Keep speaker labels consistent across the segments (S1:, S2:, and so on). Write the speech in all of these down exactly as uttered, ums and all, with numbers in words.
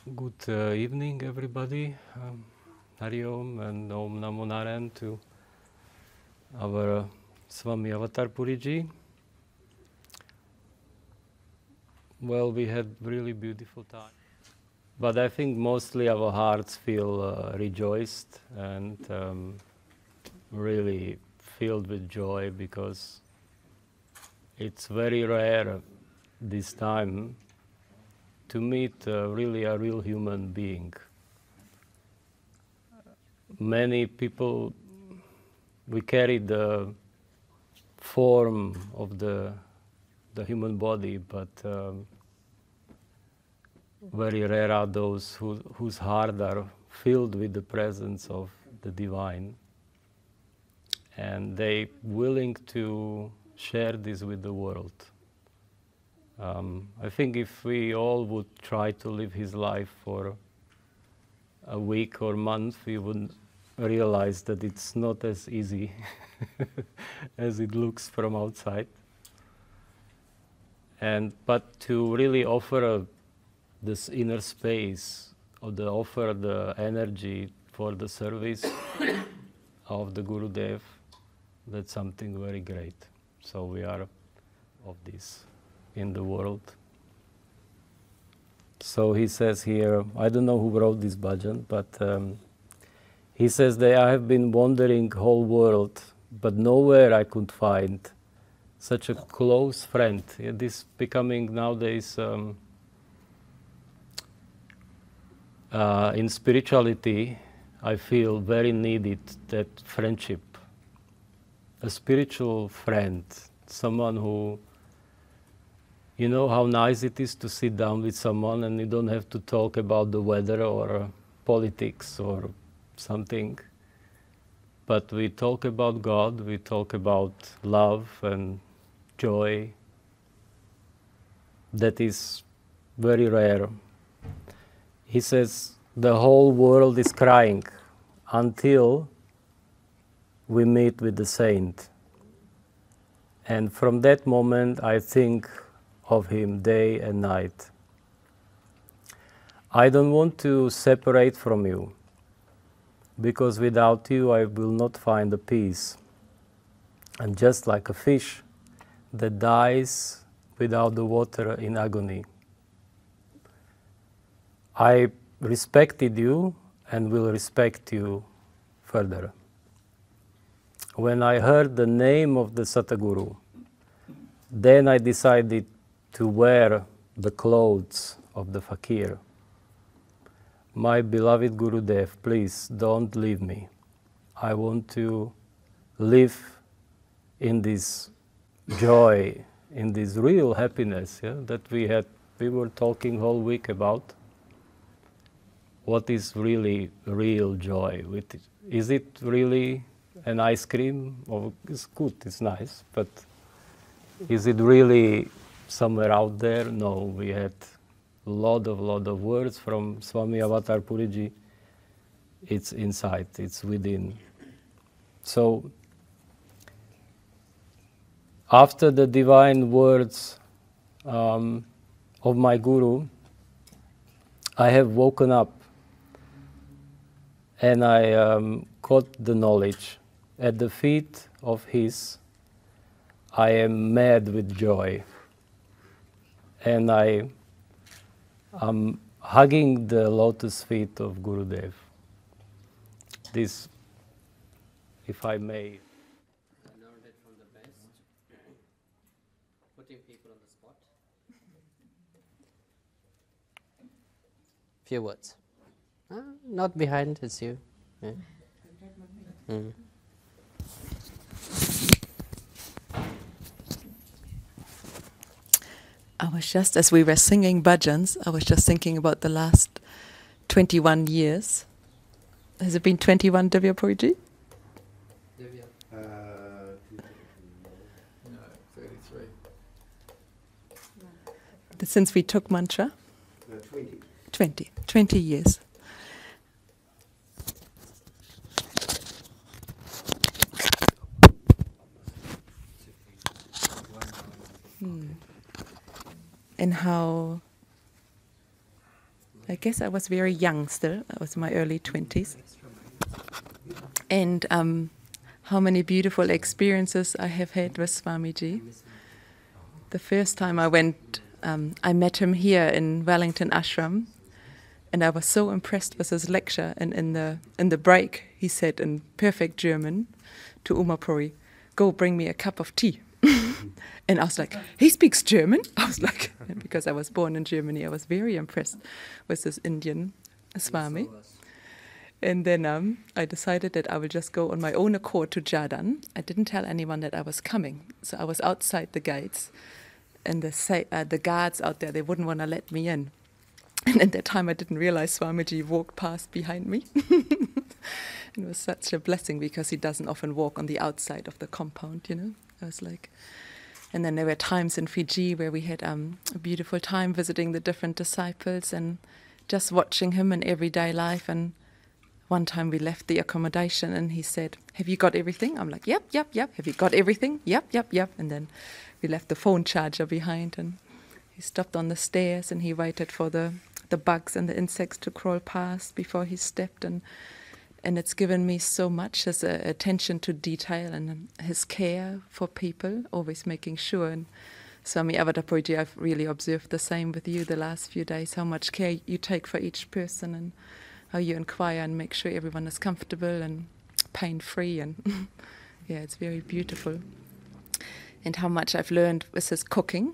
S1: Good uh, evening, everybody. Um, Hari Om and Om Namo Narayan to our uh, Swami Avatar Puriji. Well, we had really beautiful time. But I think mostly our hearts feel uh, rejoiced and um, really filled with joy, because it's very rare this time to meet uh, really a real human being. Many people, we carry the form of the the human body, but um, very rare are those who, whose heart are filled with the presence of the divine, and they willing to share this with the world. Um, I think if we all would try to live his life for a week or month, we would realize that it's not as easy as it looks from outside. And but to really offer a, this inner space, or the offer the energy for the service of the Gurudev, that's something very great. So we are of this in the world. So he says here, I don't know who wrote this bhajan, but um, he says that I have been wandering whole world, but nowhere I could find such a close friend. Yeah, this becoming nowadays um, uh, in spirituality, I feel very needed that friendship, a spiritual friend, someone who, you know how nice it is to sit down with someone and you don't have to talk about the weather or uh, politics or something, but we talk about God, we talk about love and joy. That is very rare. He says the whole world is crying until we meet with the saint. And from that moment I think of him day and night. I don't want to separate from you, because without you I will not find the peace. And just like a fish that dies without the water in agony, I respected you and will respect you further. When I heard the name of the Sataguru, then I decided to wear the clothes of the fakir. My beloved Gurudev, please don't leave me. I want to live in this joy, in this real happiness, yeah, that we had. We were talking whole week about what is really real joy. With it. Is it really an ice cream? Oh, it's good, it's nice, but is it really somewhere out there? No, we had a lot of, lot of words from Swami Avatar Puriji. It's inside, it's within. So, after the divine words um, of my Guru, I have woken up and I um, caught the knowledge. At the feet of his, I am mad with joy. And I am hugging the lotus feet of Gurudev. This, if I may.
S2: I learned it from the best, putting people on the spot. Few words. Uh, not behind, it's you. Yeah. Mm.
S3: I was just, as we were singing bhajans, I was just thinking about the last twenty-one years. Has it been twenty-one, Divya Puriji?
S2: Divya.
S4: Uh, no, thirty-three.
S3: Since we took mantra?
S4: No, twenty.
S3: twenty. twenty years. Hmm. And how I guess I was very young still. I was in my early twenties. And um, how many beautiful experiences I have had with Swamiji. The first time I went, um, I met him here in Wellington Ashram, and I was so impressed with his lecture. And in the in the break, he said in perfect German to Umapuri, "Go bring me a cup of tea." And I was like, he speaks German? I was like, because I was born in Germany, I was very impressed with this Indian Swami. And then um, I decided that I would just go on my own accord to Jhardan. I didn't tell anyone that I was coming. So I was outside the gates, and the, sa- uh, the guards out there, they wouldn't want to let me in. And at that time I didn't realize Swamiji walked past behind me. It was such a blessing because he doesn't often walk on the outside of the compound, you know. I was like... And then there were times in Fiji where we had um, a beautiful time visiting the different disciples and just watching him in everyday life. And one time we left the accommodation and he said, "Have you got everything?" I'm like, "Yep, yep, yep." "Have you got everything?" "Yep, yep, yep." And then we left the phone charger behind, and he stopped on the stairs and he waited for the, the bugs and the insects to crawl past before he stepped. And And it's given me so much, his uh, attention to detail and his care for people, always making sure. And Swami Avadapurji, I've really observed the same with you the last few days, how much care you take for each person and how you inquire and make sure everyone is comfortable and pain-free. And yeah, it's very beautiful. And how much I've learned with his cooking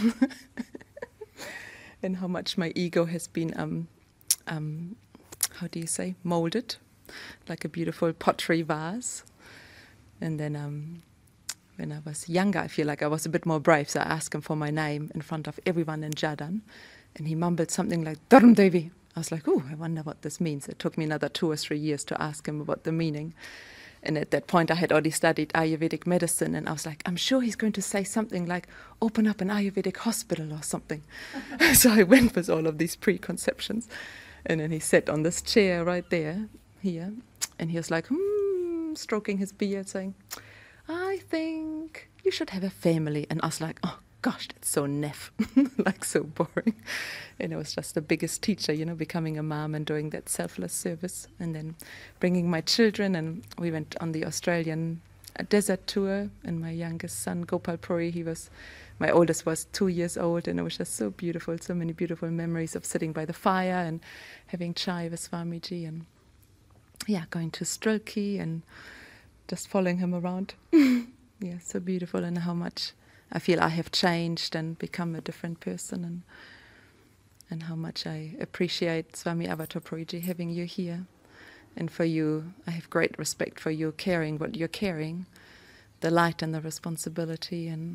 S3: and how much my ego has been, um, um, how do you say, molded. Like a beautiful pottery vase. And then um, when I was younger, I feel like I was a bit more brave, so I asked him for my name in front of everyone in Jhardan, and he mumbled something like Dharam Devi. I was like, oh, I wonder what this means. It took me another two or three years to ask him about the meaning. And at that point I had already studied Ayurvedic medicine, and I was like, I'm sure he's going to say something like, open up an Ayurvedic hospital or something. So I went with all of these preconceptions. And then he sat on this chair right there, here, and he was like, hmm, stroking his beard, saying, I think you should have a family. And I was like, oh gosh, that's so neff, like so boring. And it was just the biggest teacher, you know, becoming a mom and doing that selfless service, and then bringing my children. And we went on the Australian desert tour, and my youngest son, Gopal Puri, he was, my oldest was two years old, and it was just so beautiful, so many beautiful memories of sitting by the fire and having chai with Swamiji, and yeah, going to Strilki and just following him around. Yeah, so beautiful, and how much I feel I have changed and become a different person, and and how much I appreciate Swami Avadapurji having you here. And for you, I have great respect for you caring what you're carrying, the light and the responsibility, and